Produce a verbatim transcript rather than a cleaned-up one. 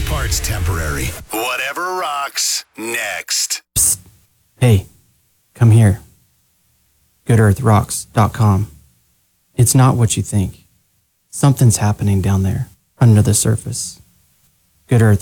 part's temporary. Whatever rocks, next. Psst. Hey, come here. good earth rocks dot com. It's not what you think. Something's happening down there, under the surface. Good Earth